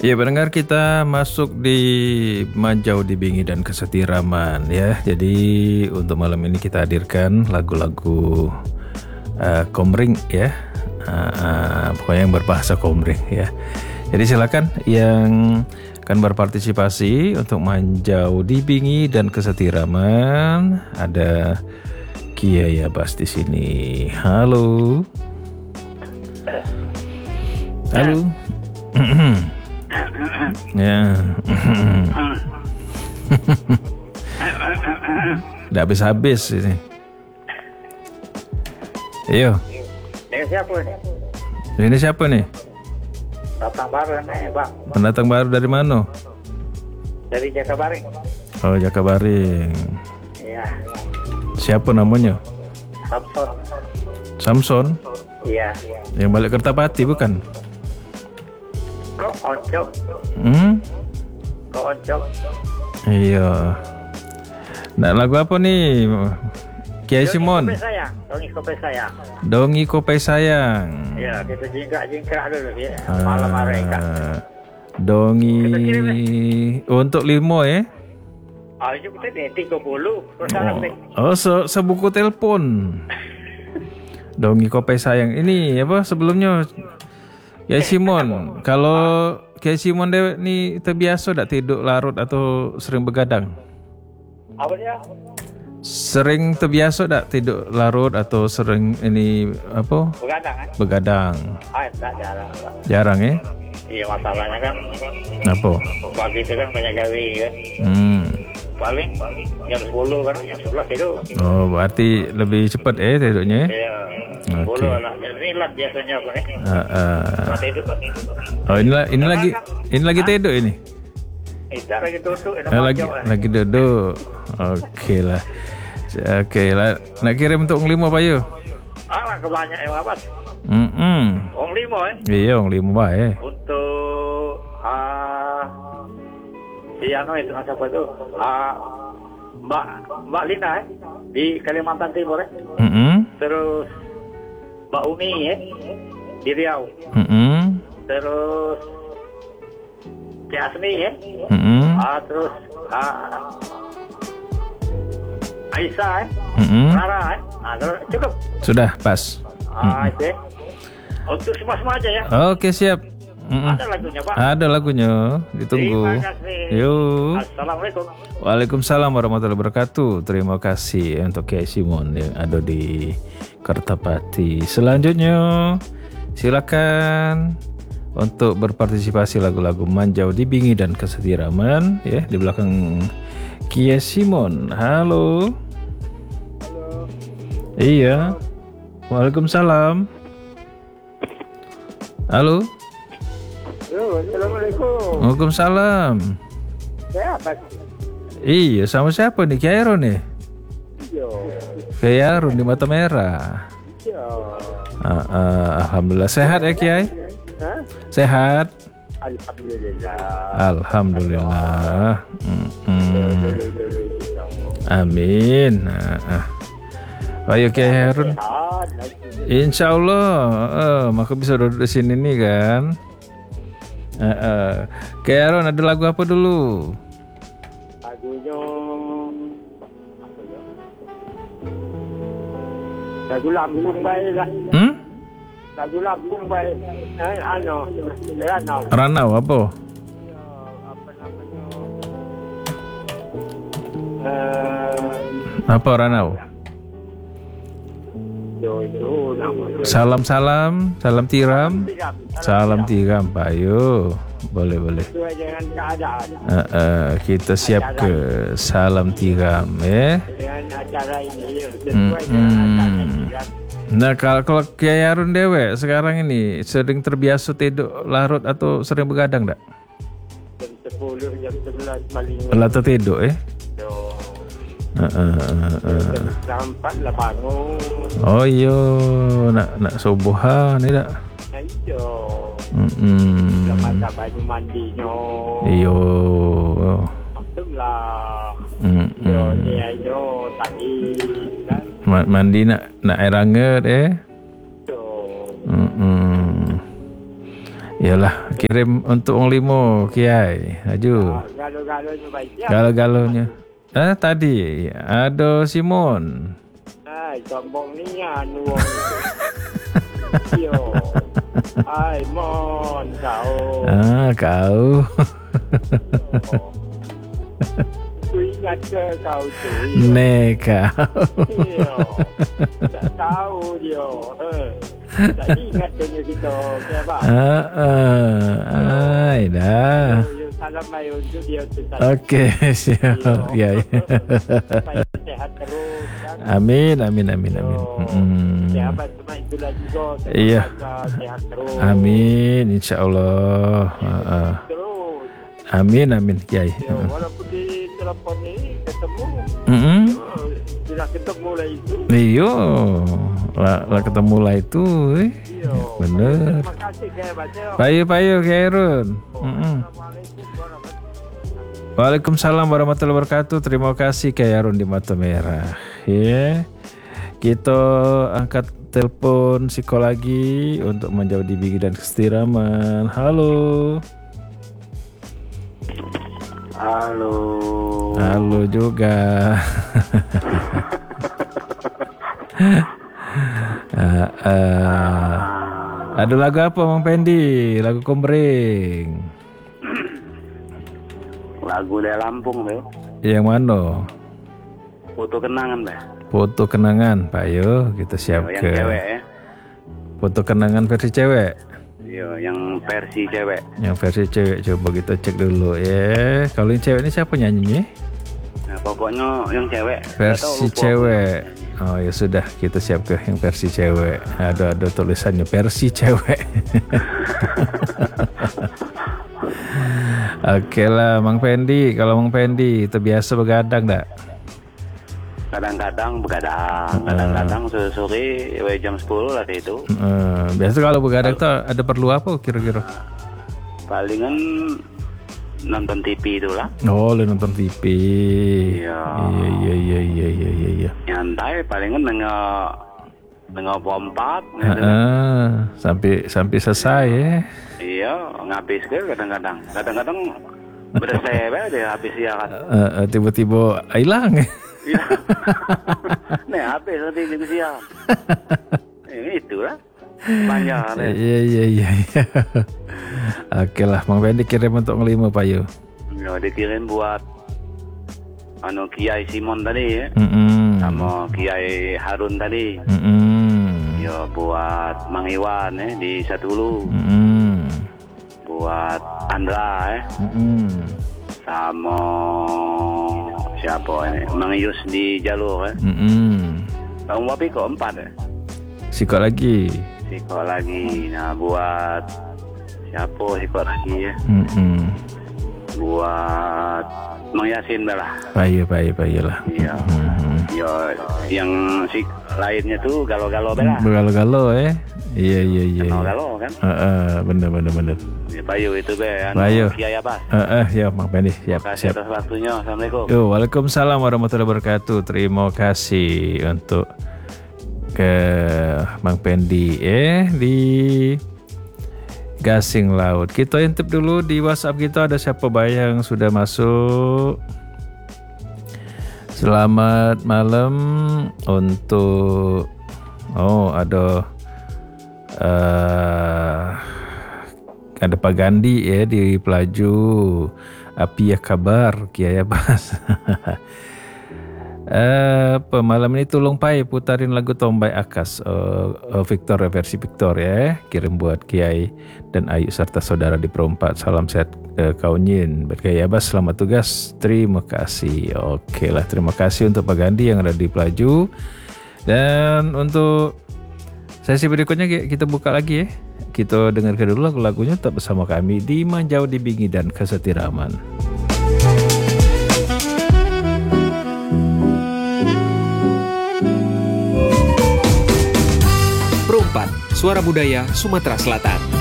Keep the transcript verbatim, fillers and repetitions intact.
Ya, pendengar, kita masuk di Manjau Dibingi dan Kesetiraman ya. Jadi untuk malam ini kita hadirkan lagu-lagu uh, Komering ya. Uh, uh, pokoknya yang berbahasa Komering ya. Jadi silakan yang akan berpartisipasi untuk Manjau Dibingi dan Kesetiraman. Ada Kiai Abbas di sini. Halo. Halo. Ya. Udah habis-habis ini. Ayo. Ini siapa nih? Ini siapa nih? Datang baru nih, Bang. Pendatang baru dari mana? Dari Jakabaring. Oh, Jakabaring. Iya. Siapa namanya? Samson. Samson? Iya. Yang balik Kertapati bukan? Kok oncok? Hmm? Kok oncok? Iya. Nah, lagu apa nih? Kiai Simon. Kopi sayang. Dongi kopi sayang. Dongi Kopi Sayang. Iya, kita jingkrak-jingkrak dulu ya. Ah, Malam mereka. Dongi untuk limo ya? Ah, itu kita nih tiga puluh. Persaran nih. Oh, se sebuku telepon. Dongi Kopi Sayang. Ini apa sebelumnya? Kiai Simon, kalau Kiai Simon dewek nih terbiasa tak tidur larut atau sering begadang? Apa dia? Sering terbiasa tak tidur larut atau sering ini apa? Begadang kan? Begadang. Ah, tak jarang. Pak. Jarang ya? Iya, masalahnya kan Apa? pagi itu kan banyak gawe kan. Hmm. Paling jam sepuluh kan, jam sebelas tidur. Oh, berarti lebih cepat eh tidurnya? Iya. Oke. sepuluh lah. Ini lah biasanya aku nih. Uh, uh. Kalau tidur. Oh, inilah ini lagi ini lagi tidur ini. Tidak lagi duduk. Eh, lagi lagi duduk. Oke lah. Oke lah. Nak kirim untuk lima Pak Yu? Ah, kebanyak yang apa? Hmm. -mm. Ong limo eh. Iya, orang lima baik. Untuk ah si Ano itu siapa itu? Ah Mbak Mbak Lina eh di Kalimantan Timur eh. Mm -mm. Terus Mbak Umi eh di Riau. Mm -mm. Terus Cik Asmi eh. Mm -mm. Ah terus ah Aisyah eh. Mm -mm. Rara eh. Ah terus, cukup. Sudah pas. Ah itu eh. Untuk semua-semua aja ya. Oke, siap. Mm -mm. Ada lagunya Pak. Ada lagunya. Ditunggu. Terima kasih. Yuk. Assalamualaikum. Waalaikumsalam warahmatullahi wabarakatuh. Terima kasih untuk Kiai Simon yang ada di Kertapati. Selanjutnya silakan untuk berpartisipasi lagu-lagu Manjau Dibingi dan Kesetiraman ya di belakang Kiai Simon. Halo. Halo. Iya. Waalaikumsalam. Halo. Halo, assalamualaikum. Waalaikumsalam. Saya apa? Iya, sama siapa nih? Kiai Aron nih? Yo. Kiai Aron di Mata Merah. Yo. Ah, ah, Alhamdulillah sehat ya Kiai? Hah? Sehat. Alhamdulillah. Alhamdulillah. Mm, mm. Amin. Ah, ah. Ayo Kiai Harun. Insya Allah, uh, maka bisa duduk di sini nih kan. Uh, uh. Kiai Harun ada lagu apa dulu? Lagunya lagu Lampung baik lah. Hmm? Lagu Lampung baik. Eh, ano, Ranau. Ranau apa? Apa namanya? Eh, Apa Ranau? yo itu namanya. Salam-salam, salam tiram. Salam tiram, Pak. Ayo, boleh boleh. Sesuai dengan keadaan. Uh, uh, kita siap ke salam tiram ya. Dengan acara ini sesuai Hmm, dengan hmm. acara. Nah, kalau kalau Kiai Harun dewe sekarang ini sering terbiasa tidur larut atau sering begadang tak? Jam sepuluh, jam sebelas paling. Atau tidur eh? Yo. Uh, uh, uh, uh. Jam empat lah bangun. Oh iya, nak nak subuhan ni tak? Iyo. Hmm. Belum ada baju mandinya. Iyo. Itulah. Hmm. Yo, ni ayo tadi kan. Ma- Mandi nak nak air hangat eh? Yo. Hmm. Yalah, kirim untuk Ong Limo, Kiai. Aju. Galo-galonya baik ya. Galo-galonya. Eh tadi ada Simon. Ay, sombong ni anu wong itu. Yo. Ay, mon kau. Ah, kau. Ku ingat ke kau tu. Ne kau. Yo. Tak tahu dia. Eh. Tak ingat dengan kita. Kenapa? Ah, ah, ai dah. Yo, salam mai untuk dia tu. Okey, siap. Ya. ya. Supaya sehat terus. Kan? Amin, amin, amin, amin. Mm. Sahabat semua itulah juga. Iya. Sehat terus. Amin, insyaallah. Ah, ah. Terus. Amin, amin, Kiai. Ya, walaupun di telepon ni ketemu. Mm-mm. Oh, sudah ketemu lah itu. Iyo, lah, lah ketemu lah itu. Eh. Iya. Bener. Terima kasih saya baca. Payu-payu, Kiai Run. Mm-mm. Assalamualaikum warahmatullahi Waalaikumsalam warahmatullahi wabarakatuh. Terima kasih Kiai Arun di Mata Merah. Ya. Kita angkat telepon psikologi untuk menjauh di bingit dan kesetiaraman. Halo. Halo. Halo juga. uh, uh, ada lagu apa Mang Pendi? Lagu Komering. Lagu dari Lampung, Bel. Yang mana? Foto kenangan, Bel. Foto kenangan, Pak Yo, kita siap Yang ke. cewek ya. Foto kenangan versi cewek. Iya, yang versi cewek. Yang versi cewek coba kita cek dulu ya. Kalau yang cewek ini siapa nyanyinya? Nah, pokoknya yang cewek. Versi Nggak tahu, lupa. cewek. Oh ya sudah, kita siap ke yang versi cewek. Ada ada tulisannya versi cewek. Oke lah, Mang Pendi. Kalau Mang Pendi itu biasa begadang tak? Kadang-kadang begadang, kadang-kadang sore-sore we jam sepuluh lah kayak itu. Uh, biasa kalau begadang tuh ada perlu apa kira-kira? Palingan nonton T V itulah. Oh, lu nonton T V. Iya. Iya iya iya iya iya iya. iya. Nyantai palingan nengok nengok pompat. Uh, sampai sampai selesai ya. Iya, ngabis ke kadang-kadang. Kadang-kadang bersewe deh habis ya kan. Uh, uh, tiba-tiba hilang. Iya. Nih habis nanti juga siang. Ini itulah. Panjang. Iya iya iya. iya. Oke lah, Mang Pendi kirim untuk ngelima Pak Yu. Ya, dikirim buat anu Kiai Simon tadi ya. Mm-mm. Sama Kiai Harun tadi. Mm-mm. Ya buat Mang Iwan ya di Satulu. Mm-mm. Buat Andra ya. Mm-mm. Sama siapa ini? Mang Yus di Jalur ya. Mm-mm. Bang Wapi kok empat ya. Sikok lagi. Sikok lagi. Nah buat siapa sikok lagi ya? Mm-mm. Buat Mang Yasin lah. Payu payu payu lah. Iya. Mm-hmm. Ya yang si lainnya tuh galau-galau bela. Galau-galau ya. Iya iya iya. Galau-galau kan? Heeh, bener bener bener. Ya, Payu itu be. Anu, Payu. Kiai Abbas. Heeh, ya Mang Pendi, siap Terima kasih siap. atas waktunya. Assalamualaikum. Yo, Waalaikumsalam warahmatullahi wabarakatuh. Terima kasih untuk ke Mang Pendi eh di Gasing Laut. Kita intip dulu di WhatsApp kita ada siapa bayang sudah masuk. Selamat malam untuk oh ada uh, ada Pak Gandhi ya di Pelaju. Api ya kabar Kiai Abbas. Eh, pemalam ini tolong Pai putarin lagu Tombay Akas uh, uh, Victor versi Victor ya. Kirim buat Kiai dan Ayu serta saudara di perempat. Salam sehat uh, kaunyin. Kiai Abbas selamat tugas. Terima kasih. Oke lah, terima kasih untuk Pak Gandhi yang ada di Pelaju. Dan untuk sesi berikutnya kita buka lagi ya. Kita dengarkan dulu lagu-lagunya tetap bersama kami di Manjau di Bingi dan Kesetiraman. Perempat, Suara Budaya Sumatera Selatan.